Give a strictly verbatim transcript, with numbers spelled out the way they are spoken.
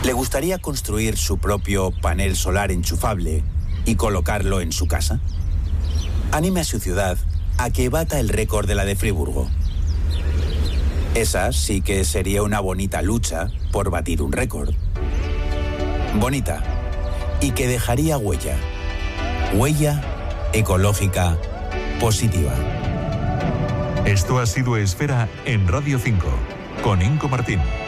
¿Le gustaría construir su propio panel solar enchufable y colocarlo en su casa? Anime a su ciudad a que bata el récord de la de Friburgo. Esa sí que sería una bonita lucha por batir un récord. Bonita. Y que dejaría huella. Huella ecológica positiva. Esto ha sido Esfera en Radio cinco, con Inco Martín.